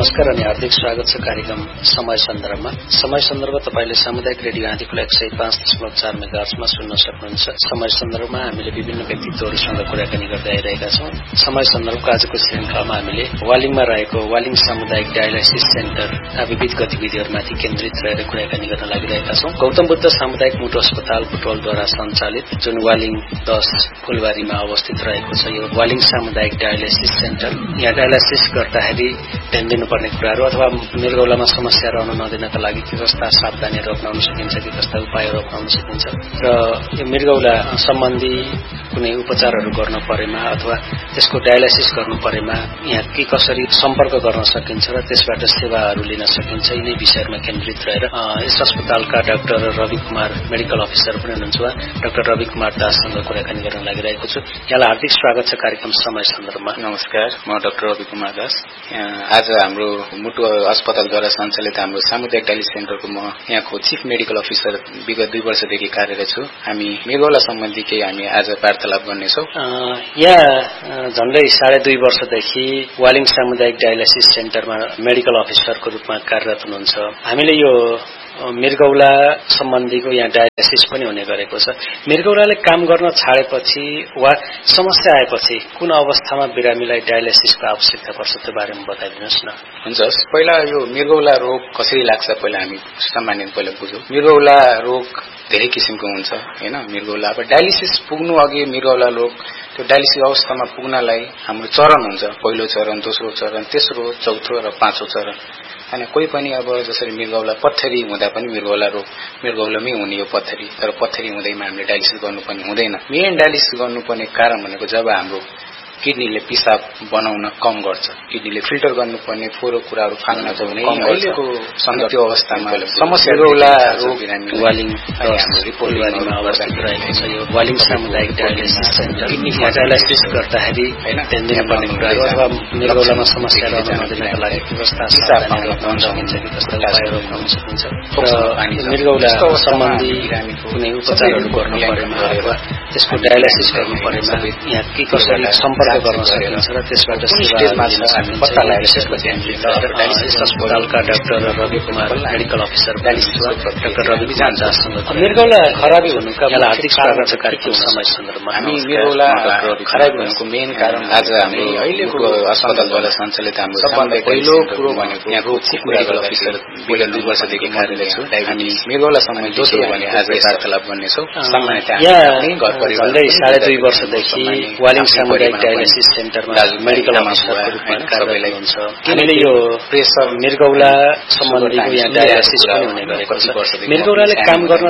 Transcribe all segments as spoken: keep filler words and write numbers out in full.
नमस्कार अनि हार्दिक स्वागत छ कार्यक्रम समय सन्दर्भमा। समय सन्दर्भ तपाईले सामुदायिक रेडियो आँधीखोला एक सय पाँच दशमलव चार मेगाहर्जमा सुन्न सक्नुहुन्छ। समय सन्दर्भमा हामीले विभिन्न व्यक्तित्वहरूसँग कुराकानी गर्दै आइरहेका छौं। समय सन्दर्भको आजको श्रृंखलामा हामीले वालिङमा रहेको वालिङ सामुदायिक डायलाइसिस सेन्टरका विविध गतिविधिहरूमाथि केन्द्रित रहेर कुराकानी गर्न लागिरहेका छौं। गौतम बुद्ध सामुदायिक मुटु अस्पताल बुटवलद्वारा सञ्चालित जुन वालिङ दस फुलबारीमा अवस्थित रहेको छ यो वालिङ सामुदायिक डायलाइसिस सेन्टर, यहाँ डायलाइसिस गर्दाखेरि ध्यान दिनुपर्ने कुराहरू अथवा मृगौलामा समस्या रहन नदिनका लागि के कस्ता सावधानीहरू अपनाउन सकिन्छ, के कस्ता उपायहरू अपनाउन सकिन्छ र यो मृगौला सम्बन्धी कुनै उपचारहरू गर्न परेमा अथवा त्यसको डायलाइसिस गर्नु परेमा यहाँ के कसरी सम्पर्क गर्न सकिन्छ र त्यसबाट सेवाहरू लिन सकिन्छ, यिनै विषयहरूमा केन्द्रित रहेर यस अस्पतालका doctor Ravi Kumar medical officer पनि हुनुहुन्छ। डाक्टर रवि कुमार दाससँग कुराकानी गर्न लागिरहेको छु। यहाँलाई हार्दिक स्वागत छ कार्यक्रम समय सन्दर्भमा। नमस्कार, म डाक्टर रवि कुमार दास। आज हाम्रो मुटु अस्पतालद्वारा सञ्चालित हाम्रो सामुदायिक डायलिसिस सेन्टरको म यहाँको चिफ मेडिकल अफिसर विगत दुई वर्षदेखि कार्यरत छु। हामी मृगौला सम्बन्धी केही हामी आज वार्तालाप गर्नेछौँ। यहाँ झन्डै साढे दुई वर्षदेखि वालिङ सामुदायिक डायलाइसिस सेन्टरमा मेडिकल अफिसरको रूपमा कार्यरत हुनुहुन्छ। हामीले यो मृगौला सम्बन्धीको यहाँ डायलाइसिस पनि हुने गरेको छ। मृगौलाले काम गर्न छाडेपछि वा समस्या आएपछि कुन अवस्थामा बिरामीलाई डायलाइसिसको आवश्यकता पर्छ त्यो बारेमा बताइदिनुहोस् न। हुन्छ, पहिला यो मृगौला रोग कसरी लाग्छ पहिला हामी सामान्य पहिला बुझौँ। मृगौला रोग धेरै किसिमको हुन्छ हैन। मृगौला अब डायलिसिस पुग्नु अघि मृगौला रोग त्यो डायलिसिस अवस्थामा पुग्नलाई हाम्रो चरण हुन्छ। पहिलो चरण, दोस्रो चरण, तेस्रो, चौथो र पाँचौं चरण। अनि कोही पनि अब जसरी मृगौला पत्थरी हुँदा पनि मृगौला रोग मृगौलामै हुने यो पत्थरी, तर पत्थरी हुँदैमा हामीले डायलिसिस गर्नुपर्ने हुँदैन। मेन डायलिसिस गर्नुपर्ने कारण भनेको जब हाम्रो किडनीले पिसाब बनाउन कम गर्छ, किडनीले फिल्टर गर्नुपर्ने फोहोर कुराहरू फाल्न जाउने अहिलेको सन्दर्भ अवस्थामा समस्या मृगौला रोग वालिङ हाम्रो रिपोर्टमा अवस्थित रहेको छ। यो वालिङ सामुदायिक डायलाइसिस सेन्टर किडनीमा डायलाइसिस गर्दाखेरि हैन ध्यान दिनुपर्ने कुराहरू अथवा मृगौलामा समस्या रहन नदिनका लागि के कस्ता सावधानीहरू अपनाउन सकिन्छ, के कस्ता उपायहरू अपनाउन सकिन्छ र मृगौला सम्बन्धी कुनै उपचारहरू गर्नु परेमा अथवा त्यसको डायलाइसिस गर्नु परेमा यहाँ के कसरी सम्पर्क गर्न सकिन्छ र त्यसबाट सेवा लिन पत्ता लगाइसकेको डायलिसिस अस्पतालका doctor Ravi Kumar medical officer doctor Ravi Kumar दाससँग मृगौला खराबी हुनुका हार्दिक स्वागत छ कार्यक्रम समय सन्दर्भमा। हामी मृगौला खराबी हुनुको मेन कारण आज हामी अहिलेको अस्पतालद्वारा सञ्चालित हाम्रो सबभन्दा पहिलो कुरो भनेको यहाँको चिफ मेडिकल अफिसर विगत दुई वर्षदेखि कार्यरत छु। हामी मृगौला सम्बन्धी दोस्रो भने आज वार्तालाप गर्नेछौँ। सामान्यतया घर परिवार साढे दुई वर्षदेखि वालिङ सामुदायिक डायलाइसिस सेन्टरमा मेडिकल अफिसरको रूपमा कार्यरत हुन्छ। हामीले यो प्रेसर मृगौला सम्बन्धीको यहाँ डायलाइसिस पनि हुने गरेको छ। मृगौलाले काम गर्न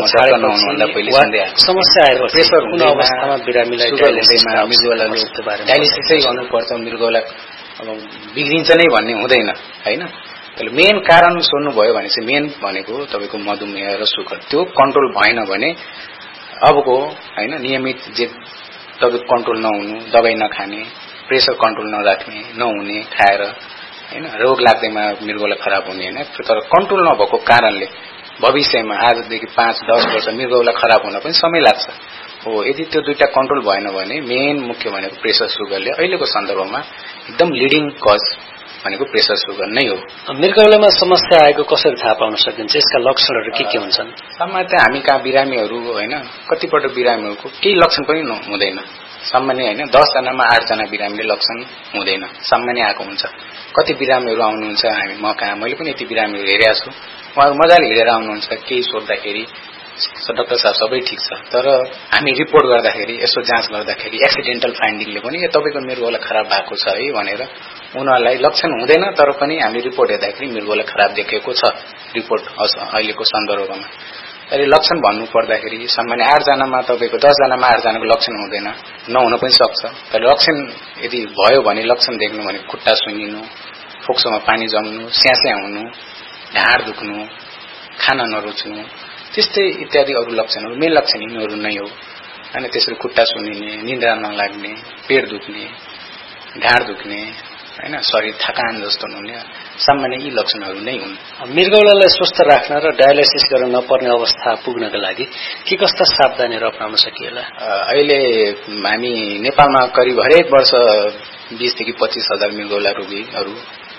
छाडेपछि समस्या आएको प्रेसर कुन अवस्थामा बिरामीलाई डायलाइसिसमा मृगौला रोगको बारेमा डायलिसिसै गर्नुपर्छ, मृगौला अब बिग्रिन्छ नै भन्ने हुँदैन हैन। त्यसले मेन कारण सोध्नुभयो भने चाहिँ मेन भनेको तपाईँको मधुमेह र सुगर त्यो कन्ट्रोल भएन भने अबको हैन नियमित जे तपाईँको कन्ट्रोल नहुनु, दबाई नखाने, प्रेसर कन्ट्रोल नराख्ने, नहुने खाएर हैन रोग लाग्दैमा मृगौला खराब हुने हैन। तर कन्ट्रोल नभएको कारणले भविष्यमा आजदेखि पाँच दस वर्ष मृगौला खराब हुन पनि समय लाग्छ हो। यदि त्यो दुईटा कन्ट्रोल भएन भने मेन मुख्य भनेको प्रेसर सुगरले अहिलेको सन्दर्भमा एकदम लिडिङ कज भनेको प्रेसर सुगर नै हो। मृगौलामा समस्या आएको कसरी थाहा पाउन सकिन्छ, यसका लक्षणहरू के के हुन्छन्? सामान्यतया हामी कहाँ बिरामीहरू हैन कतिपल्ट बिरामीहरूको केही लक्षण पनि हुँदैन। सामान्य हैन दस जनामा आठ जना बिरामीले लक्षण हुँदैन, सामान्य आएको हुन्छ। कति बिरामीहरू आउनुहुन्छ हामी म कहाँ मैले पनि यति बिरामीहरू हेरेको छु। उहाँहरू मजाले हिँडेर आउनुहुन्छ, केही सोद्धाखेरि डाक्टर साहब सबै ठिक छ, तर हामी रिपोर्ट गर्दाखेरि यसो जाँच गर्दाखेरि एक्सिडेन्टल फाइन्डिङले पनि यो तपाईँको मृगौला खराब भएको छ है भनेर उनीहरूलाई लक्षण हुँदैन, तर पनि हामीले रिपोर्ट हेर्दाखेरि मृगौला खराब देखेको छ रिपोर्ट अहिलेको सन्दर्भमा। अहिले लक्षण भन्नु पर्दाखेरि सामान्य आठ जनामा तपाईँको दस जनामा आठ जनाको लक्षण हुँदैन, नहुन पनि सक्छ। तर लक्षण यदि भयो भने लक्षण देख्नु भने खुट्टा सुँगिनु, फोक्सोमा पानी जम्नु, स्यास्या हुनु, ढाड दुख्नु, खाना नरुच्नु, त्यस्तै इत्यादि अरू लक्षणहरू मेन लक्षण यिनीहरू नै हो। अनि त्यसरी खुट्टा सुनिने, निन्द्रा नलाग्ने, पेट दुख्ने, ढाड दुख्ने हैन, शरीर थकान जस्तो हुने सामान्य यी लक्षणहरू नै हुन्। मृगौलालाई स्वस्थ राख्न र डायलाइसिस गर्न नपर्ने अवस्था पुग्नका लागि के कस्ता सावधानीहरू अपनाउन सकिएला? अहिले हामी नेपालमा करिब हरेक वर्ष बीस देखि पच्चीस हजार मृगौला रोगीहरू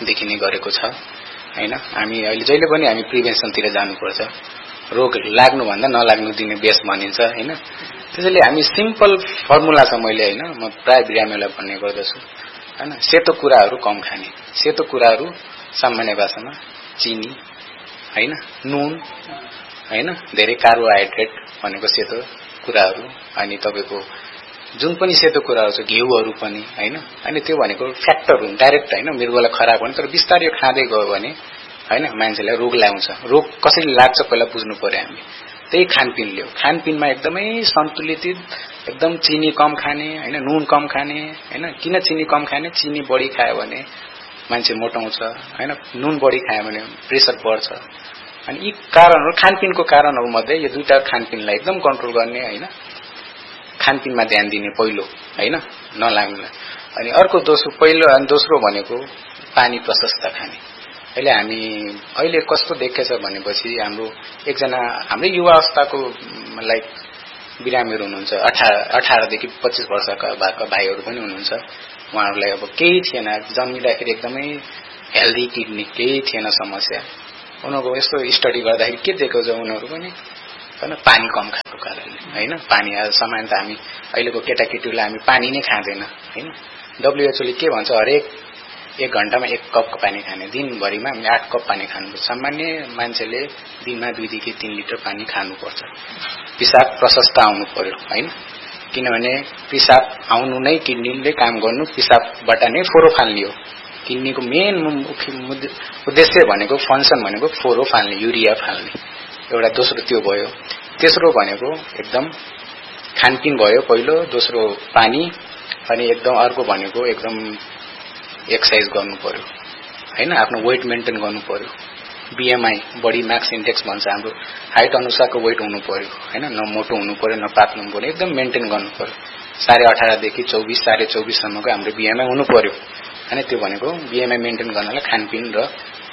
देखिने गरेको छ हैन। हामी अहिले जहिले पनि हामी प्रिभेन्सनतिर जानुपर्छ। रोग लाग्नुभन्दा नलाग्नु दिने बेस भनिन्छ हैन। त्यसैले हामी सिम्पल फर्मुला छ मैले हैन म प्राय बिरामीलाई भन्ने गर्दछु हैन। सेतो कुराहरू कम खाने, सेतो कुराहरू सामान्य भाषामा चिनी हैन, नुन हैन, धेरै कार्बोहाइड्रेट भनेको सेतो कुराहरू। अनि तपाईको जुन पनि सेतो कुराहरू छ घिउहरू पनि हैन। अनि त्यो भनेको फ्याक्टर हुन्, डाइरेक्ट हैन मृगौला खराब हुन्। तर बिस्तारै खाँदै गयो भने हैन मान्छेलाई रोग लाग्छ। रोग कसरी लाग्छ पहिला बुझ्नु पर्यो हामीले। त्यही खानपिनले हो। खानपिनमा एकदमै सन्तुलित, एकदम चिनी कम खाने हैन, नुन कम खाने हैन। किन चिनी कम खाने? चिनी बढी खायो भने मान्छे मोटाउँछ हैन, नुन बढी खायो भने प्रेसर बढ्छ। अनि यी कारणहरु खानपिनको कारणहरु मध्ये यो दुईटा खानपिनलाई एकदम कन्ट्रोल गर्ने हैन, खानपिनमा ध्यान दिने पहिलो हैन नलाग्नुलाई। अनि अर्को दोस्रो पहिलो अनि दोस्रो भनेको पानी प्रशस्त खाने। अहिले हामी अहिले कस्तो देखेछ भनेपछि हाम्रो एकजना हाम्रो युवा अवस्थाको लाइक बिरामीहरू हुनुहुन्छ, अठार देखि पच्चीस वर्षका भएका भाइहरू पनि हुनुहुन्छ। उहाँहरूलाई अब केही थिएन, जन्मिँदाखेरि एकदमै हेल्दी किडनी, केही थिएन समस्या। उनीहरूको यस्तो स्टडी गर्दाखेरि के देखेको छ उनीहरू पनि हैन पानी कम खाएको कारणले हैन। पानी सामान्यतः हामी अहिलेको केटाकेटीलाई हामी पानी नै खाँदैन हैन। डब्ल्युएचओ ले के भन्छ हरेक एक घण्टामा एक कप पानी खाने, दिनभरिमा हामी आठ कप पानी खानुपर्छ। सामान्य मान्छेले दिनमा दुई देखि तीन लिटर पानी खानुपर्छ। पिसाब प्रशस्त आउनु पर्यो हैन, किनभने पिसाब आउनु नै किडनीले काम गर्नु, पिसाबबाट नै फोरो फाल्ने हो। किडनीको मेन उद्देश्य भनेको फंक्सन भनेको फोरो फाल्ने, युरिया फाल्ने। एउटा दोस्रो त्यो भयो। तेस्रो भनेको एकदम खानपिन भयो पहिलो, दोस्रो पानी, अनि एकदम अर्को भनेको एकदम एक्सरसाइज गर्नु पर्यो हैन। आफ्नो वेट मेन्टेन गर्नु पर्यो। बीएमआई बडी मास इन्डेक्स भन्छ, हाम्रो हाइट अनुसारको वेट हुनु पर्यो हैन। न मोटो हुनु पर्यो न पातलो हुनु पर्यो, एकदम मेन्टेन गर्नु पर्यो। साढे अठार देखि चौबीस साढे चौबीस सम्मको हाम्रो बीएमआई हुनु पर्यो हैन। त्यो भनेको बीएमआई मेन्टेन गर्नलाई खानपिन र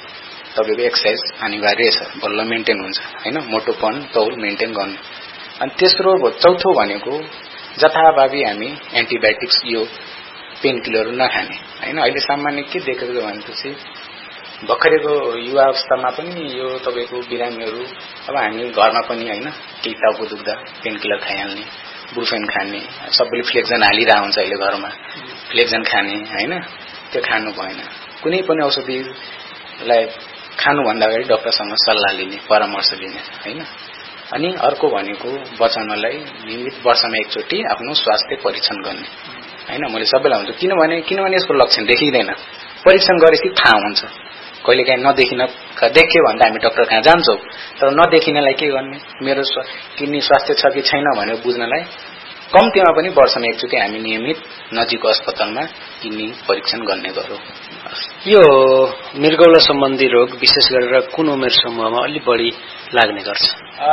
तपाईको एक्सरसाइज अनिवार्य छ, बल्ल मेन्टेन हुन्छ हैन। मोटोपन तौल मेन्टेन गर्नु। अनि तेस्रो चौथो भनेको जथाभावी हामी एन्टिबायोटिक्स यो पेन किलरहरु नखाने हैन। अहिले सामान्य के देखेको छ भनेपछि भर्खरको युवा अवस्थामा पनि यो तपाईको बिरामीहरु, अब हामी घरमा पनि हैन केही टाउको दुख्दा पेन किलर खाइहाल्ने, बुफेन खाने, सबैले फ्लेक्जन हालिरा हुन्छ अहिले घरमा, फ्लेक्जन खाने हैन। त्यो खानु भएन। कुनै पनि औषधिलाई खानु भन्दा अगाडि डाक्टरसँग सल्लाह लिने, परामर्श लिने हैन। अनि अर्को भनेको बचाउनलाई नियमित वर्षमा एकचोटी आफ्नो स्वास्थ्य परीक्षण गर्ने हैन। मैले सबैलाई भन्छु किनभने किनभने यसको लक्षण देखिदैन, परीक्षण गरेपछि थाहा हुन्छ। कहिलेकाहीँ नदेखिन देख्यो भन्दा हामी डाक्टर कहाँ जान्छौं, तर नदेखिनलाई के गर्ने, मेरो किडनी स्वास्थ्य छ कि छैन भनेर बुझ्नलाई कम्तीमा पनि वर्षमा एकचोटी हामी नियमित नजिकको अस्पतालमा किडनी परीक्षण गर्ने गरौँ। यो मृगौला सम्बन्धी रोग विशेष गरेर कुन उमेर समूहमा अलि बढी लाग्ने गर्छ?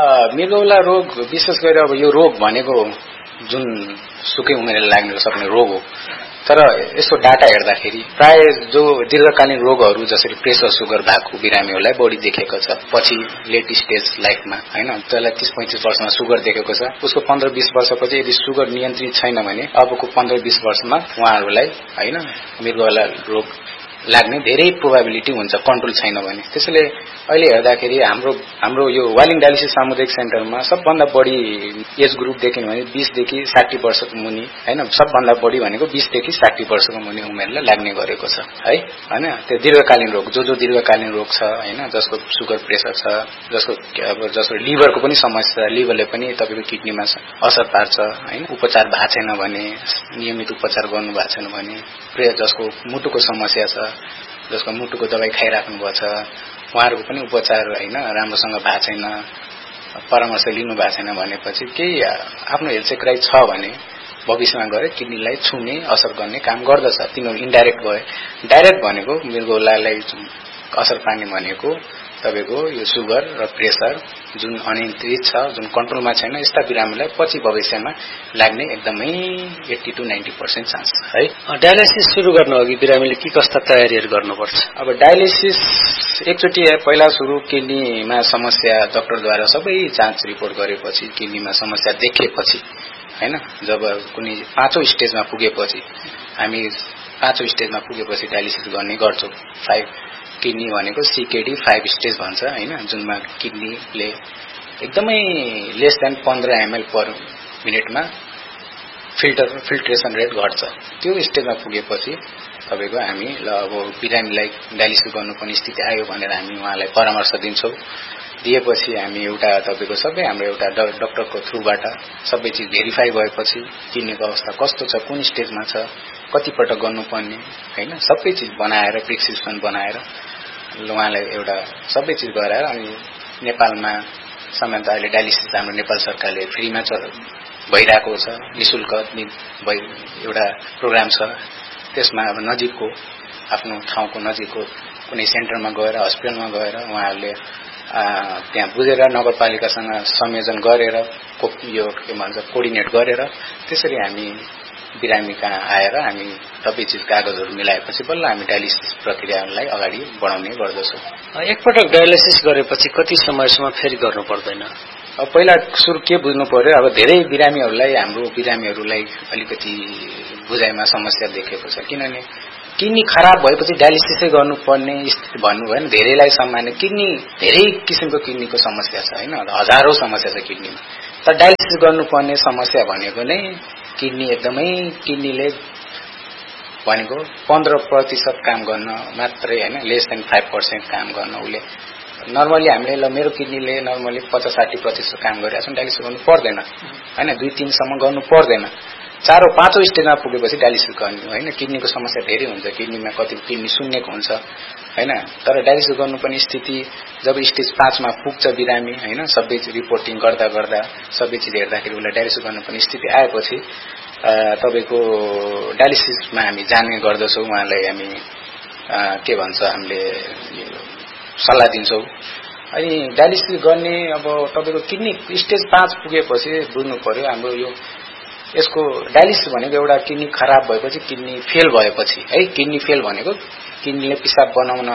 मृगौला रोग विशेष गरेर अब यो रोग भनेको जुन सुकै उमेरले लाग्न सक्ने रोग हो। तर यसको डाटा हेर्दाखेरि प्राय जो दीर्घकालीन रोगहरू जसरी प्रेसर सुगर भएको बिरामीहरूलाई बढी देखेको छ पछि लेट स्टेज लाइफमा हैन। त्यसलाई तीस पैंतीस वर्षमा सुगर देखेको छ, उसको पन्ध्र बीस वर्षपछि यदि सुगर नियन्त्रित छैन भने अबको पन्ध्र बीस वर्षमा उहाँहरूलाई हैन मृगौला रोग लाग्ने धेरै प्रोबेबिलिटी हुन्छ कन्ट्रोल छैन भने। त्यसैले अहिले हेर्दाखेरि हाम्रो हाम्रो यो वालिङ डायलिसिस सामुदायिक सेन्टरमा सबभन्दा बढी एज ग्रुप देख्यो भने बीस देखि साठी वर्षको मुनि हैन, सबभन्दा बढी भनेको बीस देखि साठी वर्षको मुनि उमेरलाई लाग्ने गरेको छ है हैन। त्यो दीर्घकालीन रोग जो जो दीर्घकालीन रोग छ हैन, जसको सुगर प्रेसर छ, जसको अब जसको लिभरको पनि समस्या, लिभरले पनि तपाईको किडनीमा असर पार्छ हैन, उपचार भएको छैन भने, नियमित उपचार गर्नु भएको छैन भने, प्रेसर जसको मुटुको समस्या छ, जसको मुटुको दबाई खाइराख्नु भएको छ, उहाँहरुको पनि उपचार हैन राम्रोसँग भएको छैन, परामर्श लिनु भएको छैन भनेपछि केही आफ्नो हेल्थ चेक राइट छ भने भविष्यमा गएर किडनीलाई छुने असर गर्ने काम गर्दछ। तिनीहरु इन्डाइरेक्ट भए। डाइरेक्ट भनेको मृगौलालाई असर पार्ने भनेको तपाईको यो सुगर र प्रेसर जुन अनियन्त्रित छ, जुन कन्ट्रोलमा छैन, यस्ता बिरामीलाई पछि भविष्यमा लाग्ने एकदमै अस्सी टु नब्बे प्रतिशत चान्स है। डायलिसिस सुरु गर्न अघि बिरामीले के कस्ता तयारीहरु गर्नुपर्छ? अब डायलिसिस एकचोटी पहिला सुरु किडनीमा समस्या डाक्टरद्वारा सबै जाँच रिपोर्ट गरेपछि, किडनीमा समस्या देखेपछि हैन, जब कुनै पाँचौं स्टेजमा पुगेपछि हामी पाँचौं स्टेजमा पुगेपछि डायलिसिस गर्ने गर्छौँ। फाइभ किडनी भनेको सीकेडी फाइभ स्टेज भन्छ होइन, जुनमा किडनीले एकदमै लेस देन पन्ध्र एमएल पर मिनटमा फिल्टर फिल्ट्रेसन रेट घट्छ। त्यो स्टेजमा पुगेपछि तपाईँको हामी ल अब बिरामीलाई डायलिसिस गर्नुपर्ने स्थिति आयो भनेर हामी उहाँलाई परामर्श दिन्छौँ। दिएपछि हामी एउटा तपाईँको सबै हाम्रो एउटा डक्टरको थ्रुबाट सबै चिज भेरिफाई भएपछि किडनीको अवस्था कस्तो छ, कुन स्टेजमा छ, कतिपटक गर्नुपर्ने होइन, सबै चिज बनाएर प्रिस्क्रिप्सन बनाएर उहाँलाई एउटा सबै चिज गराएर अनि नेपालमा सामान्यतः अहिले डायलिसिस हाम्रो नेपाल सरकारले फ्रीमा चल भइरहेको छ, निशुल्क भइ एउटा प्रोग्राम छ। त्यसमा अब नजिकको आफ्नो ठाउँको नजिकको कुनै सेन्टरमा गएर हस्पिटलमा गएर उहाँहरूले त्यहाँ बुझेर नगरपालिकासँग संयोजन गरेर यो के भन्छ कोर्डिनेट गरेर त्यसरी हामी बिरामी कहाँ आएर हामी सबै चिज कागजहरू मिलाएपछि बल्ल हामी डायलिसिस प्रक्रियालाई अगाडि बढाउने गर्दछौँ। एकपटक डायलिसिस गरेपछि कति समयसम्म फेरि गर्नु पर्दैन? अब पहिला सुरु के बुझ्नु पर्यो, अब धेरै बिरामीहरूलाई हाम्रो बिरामीहरूलाई अलिकति बुझाइमा समस्या देखेको छ। किनभने किडनी खराब भएपछि डायलिसिसै गर्नुपर्ने स्थिति भन्नु भएन। धेरैलाई सामान्य किडनी धेरै किसिमको किडनीको समस्या छ होइन, हजारौं समस्या छ किडनीमा। तर डायलिसिस गर्नुपर्ने समस्या भनेको नै किडनी एकदमै किडनीले भनेको पन्ध्र प्रतिशत काम गर्न मात्रै होइन, लेस देन फाइभ पर्सेन्ट काम गर्न उसले नर्मली हामीले ल मेरो किडनीले नर्मली पचास साठी प्रतिशत काम गरिरहेको छ, डायलिसिस गर्नु पर्दैन होइन, दुई तीनसम्म गर्नु पर्दैन। चारौं पाँचौं स्टेजमा पुगेपछि डायलिसिस गर्ने होइन। किडनीको समस्या धेरै हुन्छ, किडनीमा कति किडनी सुन्नेको हुन्छ होइन। तर डायलिसिस गर्नुपर्ने स्थिति जब स्टेज पाँचमा पुग्छ बिरामी होइन, सबै रिपोर्टिङ गर्दा गर्दा सबै चिज हेर्दाखेरि उसलाई डायलिसिस गर्नुपर्ने स्थिति आएपछि तपाईँको डायलिसिसमा हामी जाने गर्दछौँ। उहाँलाई हामी के भन्छ हामीले सल्लाह दिन्छौँ। अनि डायलिसिस गर्ने अब तपाईँको किडनी स्टेज पाँच पुगेपछि बुझ्नु पर्यो हाम्रो यो यसको डायलिसिस भनेको एउटा किडनी खराब भएपछि किडनी फेल भएपछि है, किडनी फेल भनेको किडनीले पिसाब बनाउन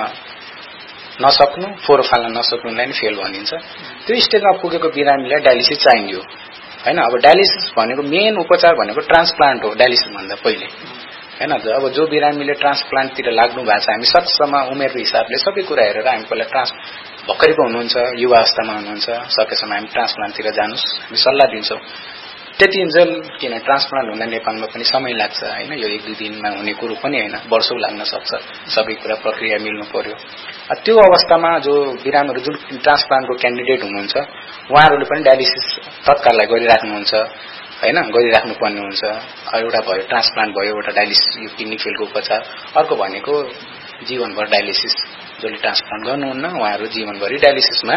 नसक्नु, फोहोर फाल्न नसक्नुलाई नै फेल भनिन्छ। त्यो स्टेजमा पुगेको बिरामीलाई डायलिसिस चाहियो होइन। अब डायलिसिस भनेको मेन उपचार भनेको ट्रान्सप्लान्ट हो डायलिसिस भन्दा पहिले होइन। अब जो बिरामीले ट्रान्सप्लान्टतिर लाग्नु भएको छ, हामी सत्सम्म उमेरको हिसाबले सबै कुरा हेरेर हामी पहिला ट्रान्स भर्खरको हुनुहुन्छ, युवा अवस्थामा हुनुहुन्छ, सकेसम्म हामी ट्रान्सप्लान्टतिर जानुस् हामी सल्लाह दिन्छौँ। त्यति इन्जल किन ट्रान्सप्लान्ट हुन नेपालमा पनि समय लाग्छ होइन, यो एक दुई दिनमा हुने कुरो पनि होइन, वर्षौं लाग्न सक्छ, सबै कुरा प्रक्रिया मिल्नु पर्यो। त्यो अवस्थामा जो बिरामीहरू जुन ट्रान्सप्लान्टको क्यान्डिडेट हुनुहुन्छ उहाँहरूले पनि डायलिसिस तत्काललाई गरिराख्नुहुन्छ होइन, गरिराख्नु पर्ने हुन्छ। एउटा भयो ट्रान्सप्लान्ट भयो, एउटा डायलिसिस किडनी फेलको उपचार, अर्को भनेको जीवनभर डायलिसिस जसले ट्रान्सप्लान्ट गर्नुहुन्न उहाँहरू जीवनभरि डायलिसिसमा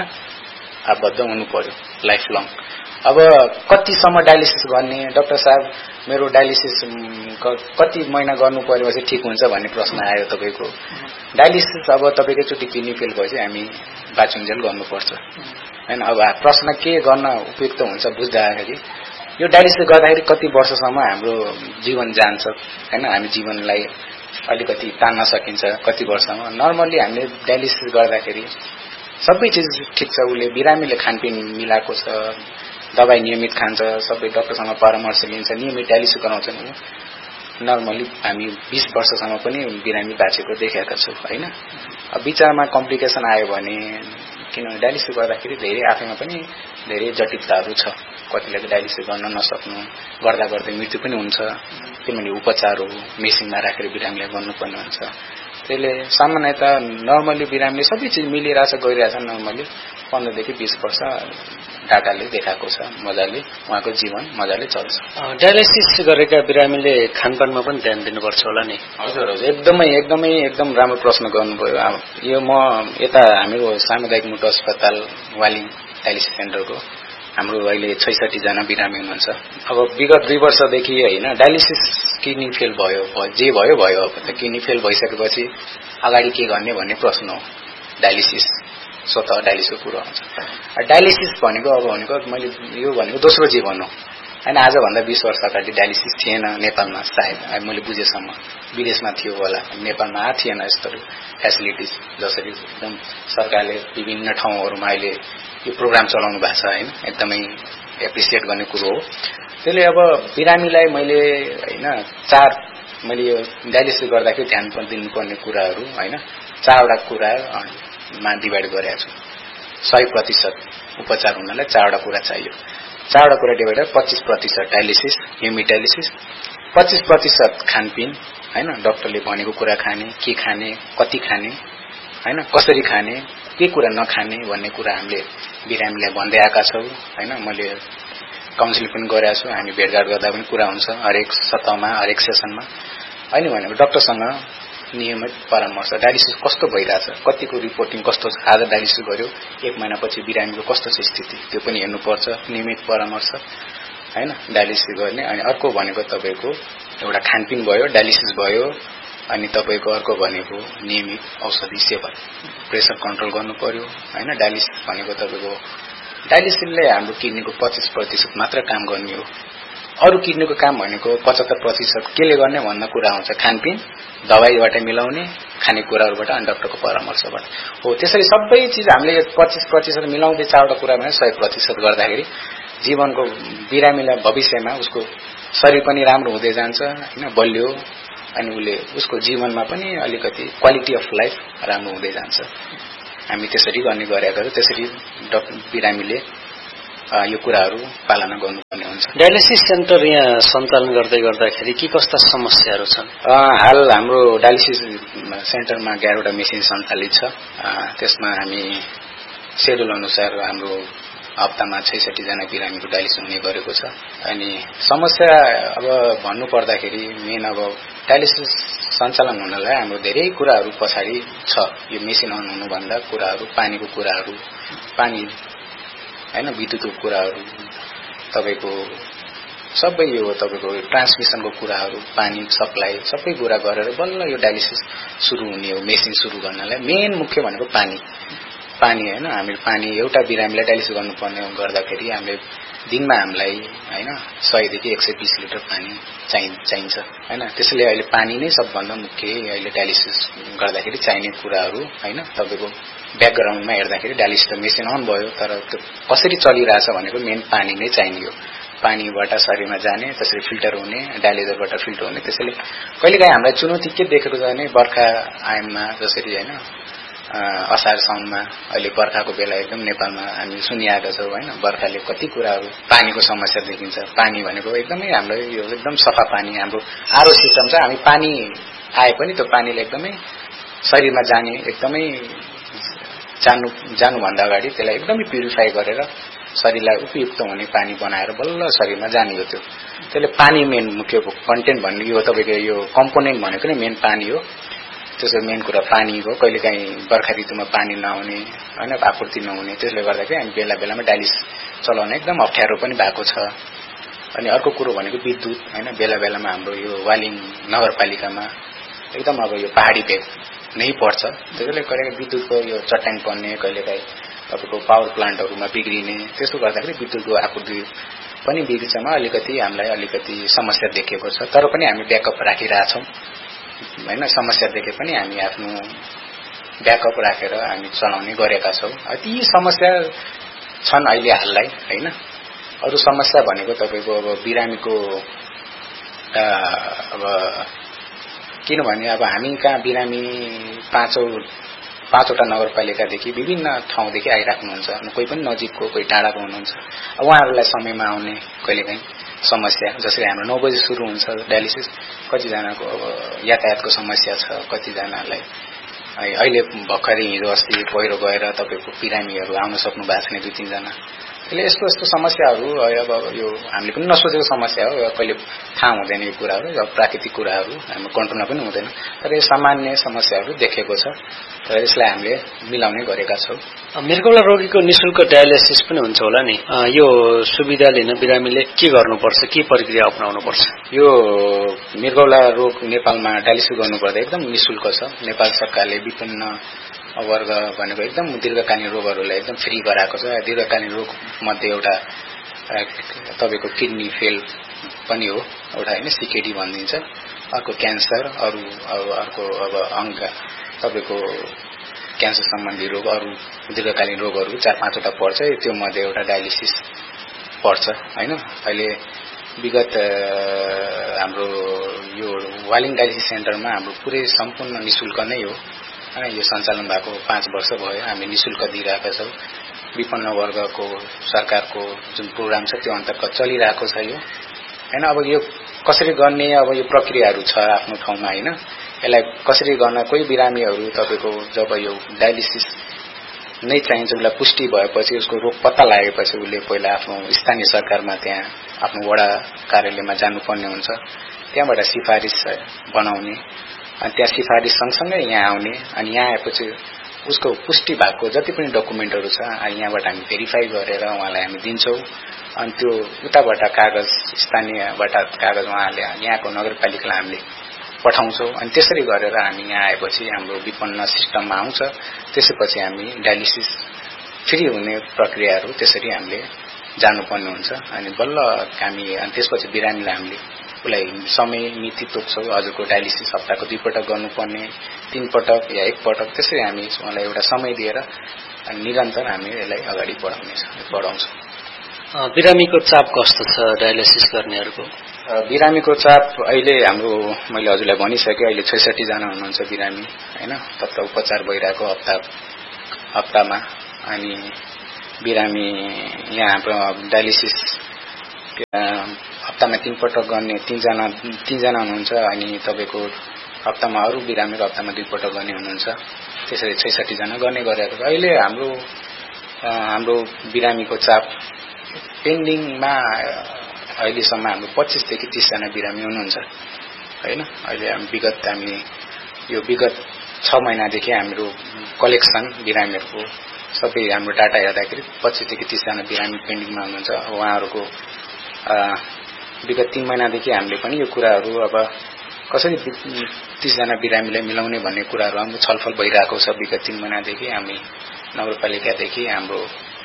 आबद्ध हुनु पर्यो, लाइफ लङ। अब कतिसम्म डायलिसिस गर्ने डाक्टर साहब, मेरो डायलिसिस कति महिना गर्नु पर्यो चाहिँ ठिक हुन्छ भन्ने प्रश्न आयो तपाईँको। डायलिसिस अब तपाईँको एकचोटि किडनी फेल भएपछि हामी बाँचुन्जेल गर्नुपर्छ होइन। अब प्रश्न के गर्न उपयुक्त हुन्छ बुझ्दाखेरि यो डायलिसिस गर्दाखेरि कति वर्षसम्म हाम्रो जीवन जान्छ होइन, हामी जीवनलाई अलिकति तान्न सकिन्छ कति वर्षसम्म। नर्मली हामीले डायलिसिस गर्दाखेरि सबै चिज ठिक छ, उसले बिरामीले खानपिन मिलाएको छ, दबाई नियमित खान्छ, सबै डाक्टरसँग परामर्श लिन्छ, नियमित डायलिसिस गराउँछ भने नर्मली हामी बीस वर्षसम्म पनि बिरामी बाँचेको देखेका छौँ होइन। अब बिचमा कम्प्लिकेसन आयो भने किनभने डायलिसिस गर्दाखेरि धेरै आफैमा पनि धेरै जटिलताहरू छ, कतिले डायलिसिस गर्न नसक्नु, गर्दा गर्दै मृत्यु पनि हुन्छ, किनभने उपचार हो, मेसिनमा राखेर बिरामीलाई गर्नुपर्ने हुन्छ। त्यसले सामान्यतः नर्मली बिरामीले सबै चिज मिलिरहेछ गइरहेछ, नर्मली पन्ध्रदेखि बीस वर्ष डाटाले देखाएको छ, मजाले उहाँको जीवन मजाले चल्छ। डायलिसिस गरेका बिरामीले खानपानमा पनि ध्यान दिनुपर्छ होला नि? हजुर हजुर, एकदमै एकदमै एकदम राम्रो प्रश्न गर्नुभयो। यो म यता हाम्रो सामुदायिक मुटु अस्पताल वालिङ डायलिसिस सेन्टरको हाम्रो अहिले छैसठी जना बिरामी हुनुहुन्छ। अब विगत दुई वर्षदेखि होइन डायलिसिस किडनी फेल भयो, जे भयो भयो, अब त किडनी फेल भइसकेपछि अगाडि के गर्ने भन्ने प्रश्न हो। डायलिसिस स्वतः डायलिसिस कुरो आउँछ। डायलिसिस भनेको अब भनेको मैले यो भनेको दोस्रो जीवन हो होइन। आजभन्दा बीस वर्ष अगाडि डायलिसिस थिएन नेपालमा, सायद मैले बुझेसम्म विदेशमा थियो होला, नेपालमा आ थिएन यस्तो फेसिलिटिज जसरी एकदम सरकारले विभिन्न ठाउँहरूमा अहिले यो प्रोग्राम चलाउनु भएको छ होइन, एकदमै एप्रिसिएट गर्ने कुरो हो। त्यसले अब बिरामीलाई मैले होइन चार मैले यो डायलिसिस गर्दाखेरि ध्यान दिनुपर्ने कुराहरू होइन चारवटा कुरामा डिभाइड गरेको छु। सय प्रतिशत उपचार हुनलाई चारवटा कुरा चाहियो। चारवटा कुरा डिभाइड पच्चीस प्रतिशत डायलिसिस हेमिडायलिसिस, पच्चीस प्रतिशत खानपिन होइन डाक्टरले भनेको कुरा खाने, के खाने, कति खाने होइन कसरी खाने, के कुरा नखाने भन्ने कुरा हामीले बिरामीलाई भन्दै आएका छौँ होइन। मैले काउन्सिलिङ पनि गरेको छु, हामी भेटघाट गर्दा पनि कुरा हुन्छ हरेक सतहमा हरेक सेसनमा। अहिले भनेको डाक्टरसँग नियमित परामर्श डायलिसिस कस्तो भइरहेछ, कतिको रिपोर्टिङ कस्तो छ, आज डायलिसिस गर्यो एक महिनापछि बिरामीको कस्तो छ स्थिति त्यो पनि हेर्नुपर्छ। नियमित परामर्श होइन डायलिसिस गर्ने। अनि अर्को भनेको तपाईँको एउटा खानपिन भयो, डायलिसिस भयो, अनि तपाईँको अर्को भनेको नियमित औषधि सेवन, प्रेसर कन्ट्रोल गर्नु पर्यो होइन। डायलिसिस भनेको तपाईँको डायलिसिसले हाम्रो किडनीको पच्चीस प्रतिशत मात्र काम गर्ने हो। अरू किडनीको काम भनेको पचहत्तर प्रतिशत केले गर्ने भन्ने कुरा हुन्छ खानपिन, दबाईबाट मिलाउने, खानेकुराहरूबाट अनि डाक्टरको परामर्शबाट हो। त्यसरी सबै चिज हामीले पच्चीस प्रतिशत मिलाउँदै चारवटा कुरा भने सय प्रतिशत गर्दाखेरि जीवनको बिरामीलाई भविष्यमा उसको शरीर पनि राम्रो हुँदै जान्छ होइन, बलियो, अनि उसले उसको जीवनमा पनि अलिकति क्वालिटी अफ लाइफ राम्रो हुँदै जान्छ। हामी त्यसरी गर्ने गरेका छौँ। त्यसरी डाक्टर बिरामीले यो कुराहरू पालना गर्नुपर्ने हुन्छ। डायलिसिस सेन्टर यहाँ सञ्चालन गर्दै गर्दाखेरि के कस्ता समस्याहरू छन्? हाल हाम्रो डायलिसिस सेन्टरमा एघारवटा मेसिन सञ्चालित छ। त्यसमा हामी सेड्युल अनुसार हाम्रो हप्तामा छैसठी जना बिरामीको डायलिसिस हुने गरेको छ। अनि समस्या अब भन्नु पर्दाखेरि मेन अब डायलिसिस सञ्चालन हुनलाई हाम्रो धेरै कुराहरू पछाडि छ। यो मेसिन अन हुनुभन्दा कुराहरू पानीको कुराहरू, पानी होइन विद्युतको कुराहरू, तपाईँको सबै यो तपाईँको ट्रान्समिसनको कुराहरू, पानी सप्लाई सबै कुरा गरेर बल्ल यो डायलिसिस सुरु हुने हो। मेसिन सुरु गर्नलाई मेन मुख्य भनेको पानी पानी होइन। हामीले पानी एउटा बिरामीलाई डायलिसिस गर्नुपर्ने गर्दाखेरि हामीले दिनमा हामीलाई होइन सयदेखि एक सय बिस लिटर पानी चाहिँ चाहिन्छ होइन। त्यसैले अहिले पानी नै सबभन्दा मुख्य अहिले डायलिसिस गर्दाखेरि चाहिने कुराहरू होइन। तपाईँको ब्याकग्राउन्डमा हेर्दाखेरि डायलिसिस त मेसिन अन भयो, तर त्यो कसरी चलिरहेछ भनेको मेन पानी नै चाहिने हो। पानीबाट शरीरमा जाने, त्यसरी फिल्टर हुने, डायलिजरबाट फिल्टर हुने। त्यसैले कहिलेकाहीँ हामीलाई चुनौती के देखेको छ भने बर्खा आयाममा जसरी होइन असार साउनमा अहिले बर्खाको बेला एकदम नेपालमा हामी सुनिआएका छौँ होइन। बर्खाले कति कुराहरू पानीको समस्या देखिन्छ। पानी भनेको एकदमै हाम्रो यो एकदम सफा पानी हाम्रो आरो सिस्टम छ। हामी पानी आए पनि त्यो पानीले एकदमै शरीरमा जाने एकदमै जानु जानुभन्दा अगाडि त्यसलाई एकदमै प्युरिफाई गरेर शरीरलाई उपयुक्त हुने पानी बनाएर बल्ल शरीरमा जाने हो त्यो। त्यसले पानी मेन मुख्य कन्टेन्ट भन्ने यो तपाईँको यो कम्पोनेन्ट भनेको नै मेन पानी हो। त्यसो मेन कुरा पानी हो। कहिलेकाहीँ बर्खा ऋतुमा पानी नहुने होइन, आपूर्ति नहुने, त्यसले गर्दाखेरि हामी बेला बेलामा डायलिसिस चलाउन एकदम अप्ठ्यारो पनि भएको छ। अनि अर्को कुरो भनेको विद्युत होइन। बेला बेलामा हाम्रो यो वालिङ नगरपालिकामा एकदम अब यो पहाडी भेग नै पर्छ। त्यसैले कहिलेकाहीँ विद्युतको यो चट्याङ पर्ने, कहिलेकाहीँ तपाईँको पावर प्लान्टहरूमा बिग्रिने, त्यसो गर्दाखेरि विद्युतको आपूर्ति पनि बिचमा अलिकति हामीलाई अलिकति समस्या देखेको छ। तर पनि हामी ब्याकअप राखिरहेछौँ होइन। समस्या देखे पनि हामी आफ्नो ब्याकअप राखेर हामी चलाउने गरेका छौँ। ती समस्या छन् अहिले हाललाई होइन। अरू समस्या भनेको तपाईँको अब बिरामीको अब किनभने अब हामी कहाँ बिरामी पाँचौँ पाँचवटा नगरपालिकादेखि विभिन्न ठाउँदेखि आइराख्नुहुन्छ। कोही पनि नजिकको, कोही टाढाको हुनुहुन्छ। अब उहाँहरूलाई समयमा आउने कहिलेकाहीँ समस्या, जसरी हाम्रो नौ बजी सुरु हुन्छ डायलिसिस, कतिजनाको अब यातायातको समस्या छ, कतिजनालाई अहिले भर्खरै हिजो अस्ति पहिरो गएर तपाईँको बिरामीहरू आउन सक्नु भएको छैन दुई तिनजना। त्यसले यस्तो यस्तो समस्याहरू अब यो हामीले पनि नसोचेको समस्या हो। कहिले थाहा हुँदैन यो कुराहरू, अब प्राकृतिक कुराहरू हाम्रो कन्ट्रोलमा पनि हुँदैन। तर यो सामान्य समस्याहरू देखेको छ, र यसलाई हामीले मिलाउने गरेका छौँ। मृगौला रोगीको निःशुल्क डायलिसिस पनि हुन्छ होला नि। यो सुविधा लिन बिरामीले के गर्नुपर्छ, के प्रक्रिया अपनाउनुपर्छ? यो मृगौला रोग नेपालमा डायलिसिस गर्नुपर्दा एकदम निःशुल्क छ। नेपाल सरकारले विभिन्न वर्ग भनेको एकदम दीर्घकालीन रोगहरूलाई एकदम फ्री गराएको छ। दीर्घकालीन रोग मध्ये एउटा तपाईँको किडनी फेल पनि हो एउटा होइन, सिकेडी भनिदिन्छ। अर्को क्यान्सर, अरू अर्को अब अङ्ग तपाईँको क्यान्सर सम्बन्धी रोग, अरू दीर्घकालीन रोगहरू चार पाँचवटा पर्छ। त्यो मध्ये एउटा डायलिसिस पर्छ होइन। अहिले विगत हाम्रो यो वालिङ डायलिसिस सेन्टरमा हाम्रो पुरै सम्पूर्ण निशुल्क नै हो हैन। यो सञ्चालन भएको पाँच वर्ष भयो। हामी निशुल्क दिइरहेका छौं। विपन्न वर्गको सरकारको जुन प्रोग्राम छ त्यो अन्तर्गत चलिरहेको छ यो हैन। अब यो कसरी गर्ने, अब यो प्रक्रियाहरू छ आफ्नो ठाउँमा हैन। यसलाई कसरी गर्न, कोही बिरामीहरू तपाईको जब यो डायलिसिस नै चाहिन्छ, उसलाई पुष्टि भएपछि, उसको रोग पत्ता लागेपछि उसले पहिला आफ्नो स्थानीय सरकारमा त्यहाँ आफ्नो वडा कार्यालयमा जानुपर्ने हुन्छ। त्यहाँबाट सिफारिस बनाउने अनि त्यहाँ सिफारिस सँगसँगै यहाँ आउने अनि यहाँ आएपछि उसको पुष्टि भएको जति पनि डकुमेन्टहरू छ यहाँबाट हामी भेरिफाई गरेर उहाँलाई हामी दिन्छौं। अनि त्यो उताबाट कागज स्थानीयबाट कागज उहाँले यहाँको नगरपालिकालाई हामीले पठाउँछौं। अनि त्यसरी गरेर हामी यहाँ आएपछि हाम्रो विपन्न सिस्टममा आउँछ। त्यसैपछि हामी डायलिसिस फ्री हुने प्रक्रियाहरू त्यसरी हामीले जानुपर्ने हुन्छ। अनि बल्ल हामी अनि त्यसपछि बिरामीलाई हामीले उसलाई समय मिति तोक्छौं। हजुरको डायलिसिस हप्ताको दुई पटक गर्नुपर्ने, तीन पटक या एक पटक, त्यसरी हामी उहाँलाई एउटा समय दिएर अनि निरन्तर हामी यसलाई अगाडि बढाउने बढाउँछौं। बिरामीको चाप कस्तो छ डायलिसिस गर्नेहरूको? बिरामीको चाप अहिले हाम्रो मैले हजुरलाई भनिसके अहिले छैसठी जना हुनुहुन्छ बिरामी हैन। तत्र उपचार भइरहेको हप्ता हप्तामा अनि बिरामी यहाँ हाम्रो डायलिसिस हप्तामा तीन पटक गर्ने तीन जना तीन जना हुनुहुन्छ। अनि तपाईको हप्तामा अरु बिरामीको हप्तामा दुई पटक गर्ने हुनुहुन्छ। त्यसरी छैसठी जना गर्ने गरेको। अहिले हाम्रो हाम्रो बिरामीको चाप पेन्डिङमा अहिलेसम्म हाम्रो पच्चीस देखि तीस जना बिरामी हुनुहुन्छ हैन। अहिले हामी विगत हामी यो विगत छ महिनादेखि हाम्रो कलेक्सन बिरामीहरूको सबै हाम्रो डाटा हेर्दाखेरि पच्चीस देखि तीस जना बिरामी पेन्डिङमा हुनुहुन्छ। उहाँहरूको विगत तीन महिनादेखि हामीले पनि यो कुराहरू अब कसरी तीस जना बिरामीलाई मिलाउने भन्ने कुराहरू हाम्रो छलफल भइरहेको छ। विगत तीन महिनादेखि हामी नगरपालिकादेखि हाम्रो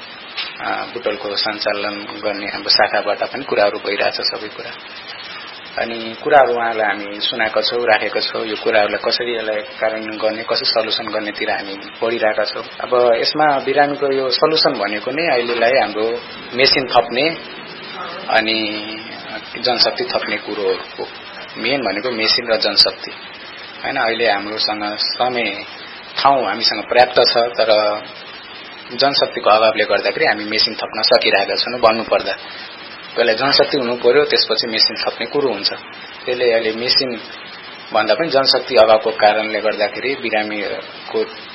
बुटलको सञ्चालन गर्ने हाम्रो शाखाबाट पनि कुराहरू भइरहेछ सबै कुरा। अनि कुराहरू उहाँलाई हामी सुनाएको छौं, राखेको छौं। यो कुराहरूलाई कसरी यसलाई कार्यान्वयन गर्ने, कसरी सल्युसन गर्नेतिर हामी बढिरहेका छौं। अब यसमा बिरामीको यो सल्युसन भनेको नै अहिलेलाई हाम्रो मेसिन थप्ने अनि जनशक्ति थप्ने कुरोहरूको मेन भनेको मेसिन र जनशक्ति हैन। अहिले हाम्रोसँग समय ठाउँ हामीसँग पर्याप्त छ, तर जनशक्तिको अभावले गर्दाखेरि हामी मेसिन थप्न सकिरहेका छैनौं। भन्नु पर्दा पहिला जनशक्ति हुनु पर्यो, त्यसपछि मेसिन थप्ने कुरो हुन्छ। त्यसले अहिले मेसिन भन्दा पनि जनशक्ति अभावको कारणले गर्दाखेरि बिरामीको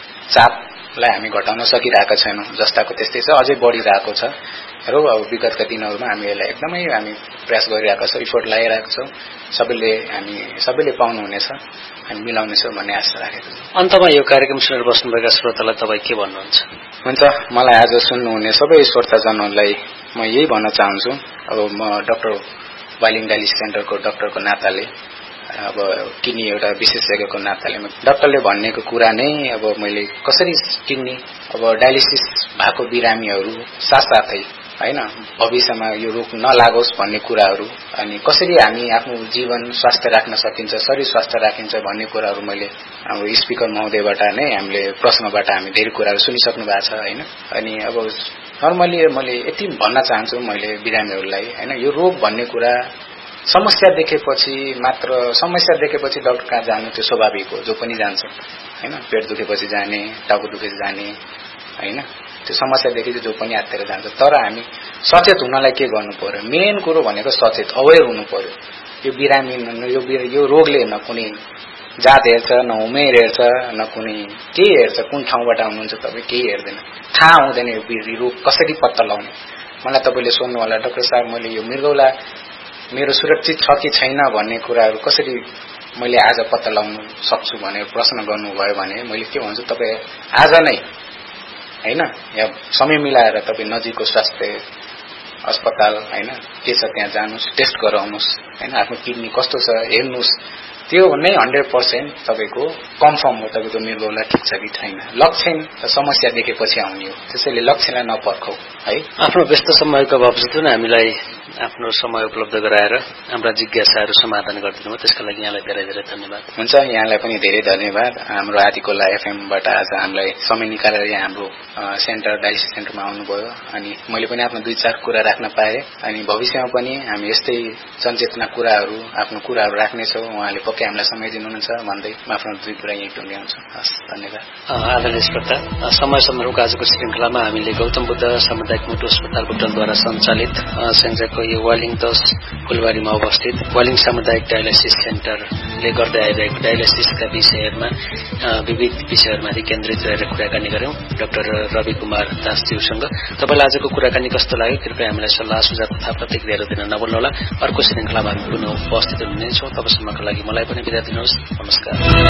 चापलाई हामी घटाउन सकिरहेका छैनौं। जस्ताको त्यस्तै छ, अझै बढिरहेको छ र अब विगतका दिनहरुमा हामी यसलाई एकदमै हामी प्रयास गरिरहेका छौं, इफोर्ट लगाइरहेका छौं। सबैले हामी सबैले पाउनु हुनेछ, हामी मिलाउने छौं भन्ने आशा राखेको छु। अन्तमा यो कार्यक्रम सुनेर बस्नुभएका श्रोतालाई तपाई के भन्नुहुन्छ? हुन्छ, मलाई आज सुन्नुहुने सबै श्रोताजनहरूलाई म यही भन्न चाहन्छु। अब म डाक्टर वालिङ डायलिसिस सेन्टरको डाक्टरको नाताले, अब किडनी एउटा विशेषज्ञको नाताले डाक्टरले भन्नेको कुरा नै अब मैले कसरी किडनी अब डायलिसिस भएको बिरामीहरू साथसाथै हैन भविष्यमा यो रोग नलागोस् भन्ने कुराहरू अनि कसरी हामी आफ्नो जीवन स्वास्थ्य राख्न सकिन्छ, शरीर स्वास्थ्य राखिन्छ भन्ने कुराहरू मैले हाम्रो स्पिकर महोदयबाट नै हामीले प्रश्नबाट हामी धेरै कुराहरू सुनिसक्नु भएको छ हैन। अनि अब नर्मली मैले यति भन्न चाहन्छु मैले बिरामीहरूलाई हैन, यो रोग भन्ने कुरा समस्या देखेपछि मात्र समस्या देखेपछि डाक्टर कहाँ जानु त्यो स्वाभाविक हो, जो पनि जान्छ हैन। पेट दुखेपछि जाने, टाउको दुखेपछि जाने हैन, त्यो समस्या देखेपछि जो पनि आत्तेर जान्छ। तर हामी सचेत हुनलाई के गर्नु पर्यो? मेन कुरो भनेको सचेत अवेयर हुनु पर्यो। यो बिरामी यो यो रोगले न कुनै जात हेर्छ, न उमेर हेर्छ, न कुनै केही हेर्छ, कुन ठाउँबाट आउनुहुन्छ तपाई केही हेर्दैन। थाहा हुँदैन यो रोग कसरी पत्ता लगाउने। मलाई तपाईले सोध्नु होला, डाक्टर साहब मैले यो मृगौला मेरो सुरक्षित छ कि छैन भन्ने कुराहरू कसरी मैले आज पत्ता लगाउन सक्छु भनेर प्रश्न गर्नुभयो भने मैले के भन्छु, तपाई आज नै हैन या समय मिलाएर तपाई नजिकको स्वास्थ्य अस्पताल हैन के छ त्यहाँ जानुस्, टेस्ट गराउनुस् हैन, आफ्नो किडनी कस्तो छ हेर्नुस् त्यो नै हन्ड्रेड पर्सेन्ट तपाईँको कन्फर्म हो तपाईँको मृगौला ठिक छ कि छैन। लक्षण समस्या देखेपछि आउने हो, त्यसैले लक्षणलाई नपर्खौ है। आफ्नो व्यस्त समयको बावजुद हामीलाई आफ्नो समय उपलब्ध गराएर हाम्रा जिज्ञासाहरू समाधान गरिदिनु भयो, त्यसका लागि यहाँलाई धेरै धेरै धन्यवाद। हुन्छ, यहाँलाई पनि धेरै धन्यवाद। हाम्रो हातीखोला एफएमबाट आज हामीलाई समय निकालेर यहाँ हाम्रो सेन्टर डायलिसिस सेन्टरमा आउनुभयो अनि मैले पनि आफ्नो दुई चार कुरा राख्न पाएँ अनि भविष्यमा पनि हामी यस्तै जनचेतना कुराहरू आफ्नो कुराहरू राख्नेछौँ। उहाँले पक्कै हामीलाई समय दिनुहुन्छ भन्दै म आफ्नो दुई कुरा यहीँ टुङ्ग्याउँछु। हस्, धन्यवाद। आदरणीय श्रोता, समय सन्दर्भको आजको श्रृङ्खलामा हामीले गौतम बुद्ध सामुदायिक मुटु अस्पताल बुटलद्वारा सञ्चालित सेन्जरको यो वालिङ दस फुलबारीमा अवस्थित वालिङ सामुदायिक डायलिसिस सेन्टरले गर्दै आइरहेको डायलिसिसका विषयहरूमा विविध विषयहरूमाथि केन्द्रित रहेर कुराकानी गर्यौं डाक्टर रवि कुमार दासज्यूसँग। तपाईँलाई आजको कुराकानी कस्तो लाग्यो कृपया हामीलाई सल्लाह सुझाव तथा प्रतिक्रियाहरू दिन नभुल्नुहोला। अर्को श्रृङ्खलामा हामी पुनः उपस्थित हुनेछौँ। तबसम्मको लागि मलाई पनि बिदा दिनुहोस्। नमस्कार।